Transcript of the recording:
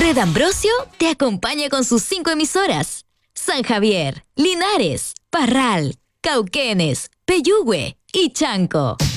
Red Ambrosio te acompaña con sus 5 emisoras. San Javier, Linares, Parral, Cauquenes, Peyúgue y Chanco.